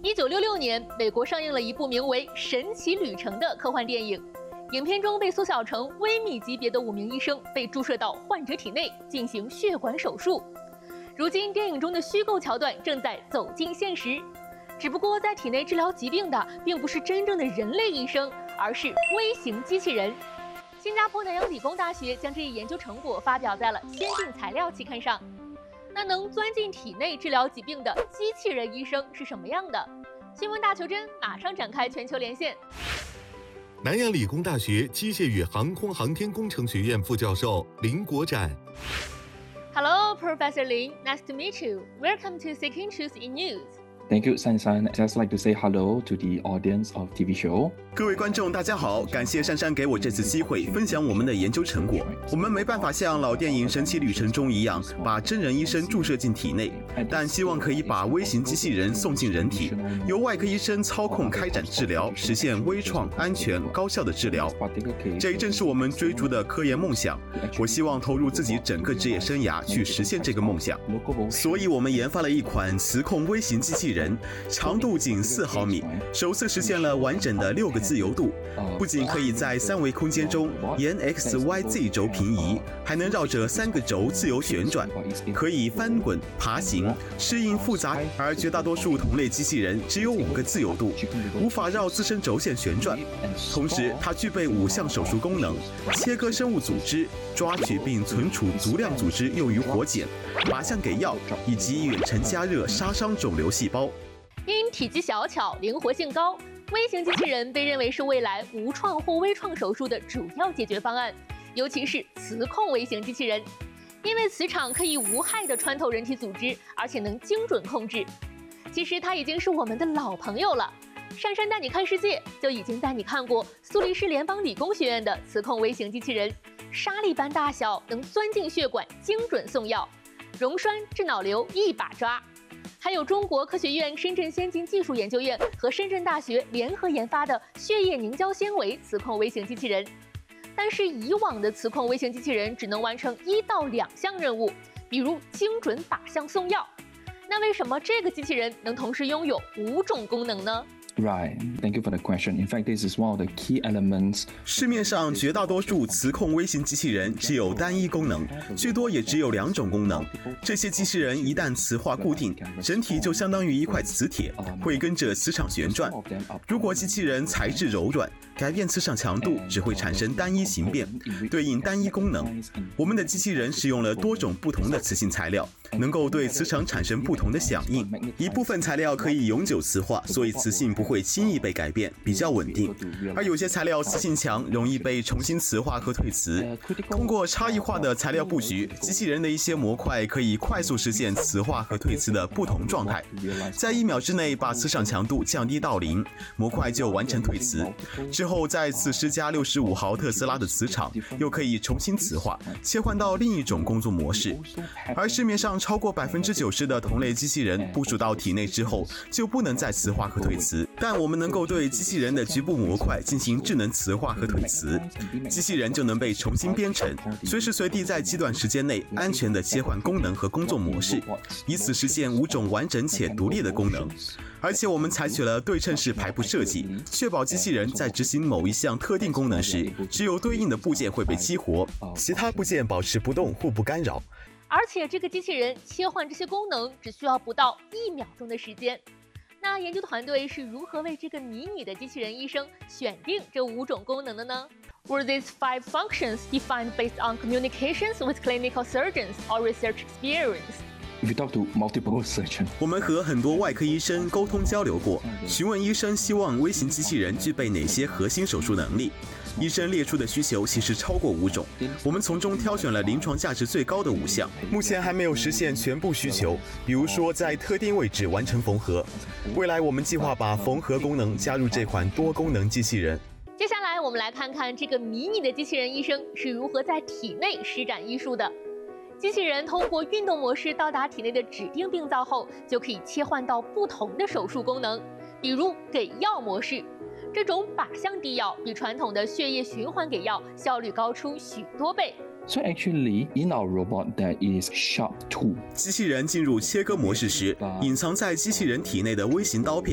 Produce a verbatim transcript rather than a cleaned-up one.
一九六六年，美国上映了一部名为《神奇旅程》的科幻电影。影片中被缩小成微米级别的五名医生被注射到患者体内进行血管手术。如今，电影中的虚构桥段正在走进现实，只不过在体内治疗疾病的并不是真正的人类医生，而是微型机器人。新加坡南洋理工大学将这一研究成果发表在了《先进材料》期刊上。那能钻进体内治疗疾病的机器人医生是什么样的？新闻大求真马上展开全球连线。 南洋理工大学机械与航空航天工程学院副教授林国展。 Hello, Professor Lin. Nice to meet you. Welcome to Seeking Truth in News.Thank you, San San. I'd just like to say hello to the audience of T V show. 各位观众，大家好！感谢珊珊给我这次机会分享我们的研究成果。我们没办法像老电影《神奇旅程》中一样，把真人医生注射进体内，但希望可以把微型机器人送进人体，由外科医生操控开展治疗，实现微创、安全、高效的治疗。这正是我们追逐的科研梦想。我希望投入自己整个职业生涯去实现这个梦想。所以，我们研发了一款磁控微型机器人。长度仅四毫米，首次实现了完整的六个自由度，不仅可以在三维空间中沿 X Y Z 轴平移，还能绕着三个轴自由旋转，可以翻滚、爬行，适应复杂。而绝大多数同类机器人只有五个自由度，无法绕自身轴线旋转。同时，它具备五项手术功能：切割生物组织、抓取并存储足量组织用于活检、靶向给药，以及远程加热杀伤肿瘤细胞。 因体积小巧、灵活性高，微型机器人被认为是未来无创或微创手术的主要解决方案，尤其是磁控微型机器人，因为磁场可以无害地穿透人体组织，而且能精准控制。其实它已经是我们的老朋友了。珊珊带你看世界就已经带你看过苏黎世联邦理工学院的磁控微型机器人，沙粒般大小，能钻进血管，精准送药，溶栓治脑瘤一把抓。还有中国科学院深圳先进技术研究院和深圳大学联合研发的血液凝胶纤维磁控微型机器人。但是以往的磁控微型机器人只能完成一到两项任务，比如精准靶向送药。那为什么这个机器人能同时拥有五种功能呢 ？Right, thank you for the question. In fact, this is one of the key elements. 市面上绝大多数磁控微型机器人只有单一功能，最多也只有两种功能。这些机器人一旦磁化固定，整体就相当于一块磁铁，会跟着磁场旋转。如果机器人材质柔软，改变磁场强度只会产生单一形变，对应单一功能。我们的机器人使用了多种不同的磁性材料，能够对磁场产生不同的响应。一部分材料可以永久磁化，所以磁性不会轻易被改变，比较稳定。而有些材料磁性强，容易被重新磁化和退磁。通过差异化的材料布局，机器人的一些模块可以快速实现磁化和退磁的不同状态。在一秒之内把磁场强度降低到零，模块就完成退磁。之后再次施加六十五毫特斯拉的磁场，又可以重新磁化，切换到另一种工作模式。而市面上超过百分之九十的同类机器人部署到体内之后，就不能再磁化和退磁。但我们能够对机器人的局部模块进行智能磁化和退磁，机器人就能被重新编程，随时随地在极短时间内安全地切换功能和工作模式，以此实现五种完整且独立的功能。而且我们采取了对称式排布设计，确保机器人在执行某一项特定功能时，只有对应的部件会被激活，其他部件保持不动，互不干扰。 而且这个机器人切换这些功能只需要不到一秒钟的时间。那研究团队是如何为这个迷你的机器人医生选定这五种功能的呢？ Were these five functions defined based on communications with clinical surgeons or research experience?If you talk to multiple surgeons, 我们和很多外科医生沟通交流过，询问医生希望微型机器人具备哪些核心手术能力。医生列出的需求其实超过五种，我们从中挑选了临床价值最高的五项，目前还没有实现全部需求，比如说在特定位置完成缝合。未来我们计划把缝合功能加入这款多功能机器人。 接下来我们来看看这个迷你的机器人医生是如何在体内施展医术的。机器人通过运动模式到达体内的指定病灶后，就可以切换到不同的手术功能，比如给药模式。这种靶向滴药比传统的血液循环给药效率高出许多倍。 So actually, in our robot, there is sharp tool. 机器人进入切割模式时，隐藏在机器人体内的微型刀片